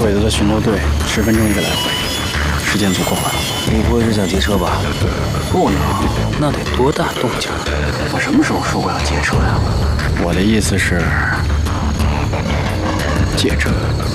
鬼子的巡逻队10分钟一个来回，时间足够了。 你不会是想劫车吧？ 不能，那得多大动静？ 我什么时候说过要劫车呀？ 我的意思是，劫车。